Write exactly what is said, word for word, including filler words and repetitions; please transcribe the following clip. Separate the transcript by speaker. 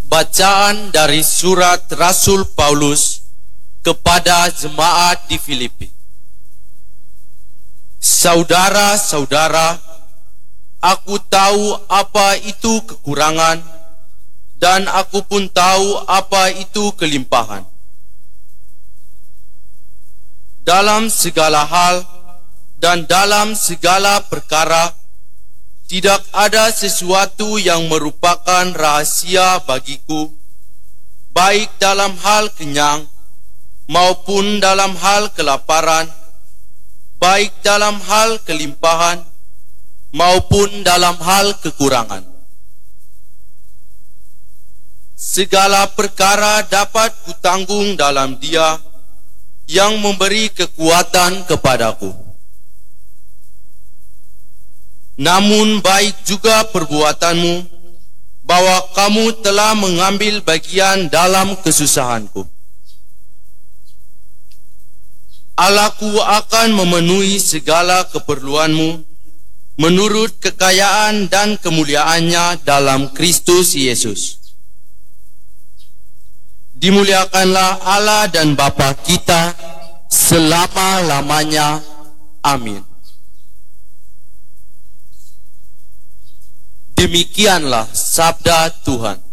Speaker 1: Bacaan dari surat Rasul Paulus kepada jemaat di Filipi. Saudara-saudara, aku tahu apa itu kekurangan, dan aku pun tahu apa itu kelimpahan. Dalam segala hal dan dalam segala perkara, tidak ada sesuatu yang merupakan rahasia bagiku, baik dalam hal kenyang maupun dalam hal kelaparan, baik dalam hal kelimpahan maupun dalam hal kekurangan. Segala perkara dapat kutanggung dalam Dia yang memberi kekuatan kepadaku. Namun baik juga perbuatanmu, bahwa kamu telah mengambil bagian dalam kesusahanku. Allahku akan memenuhi segala keperluanmu menurut kekayaan dan kemuliaannya dalam Kristus Yesus. Dimuliakanlah Allah dan Bapa kita selama-lamanya. Amin. Demikianlah sabda Tuhan.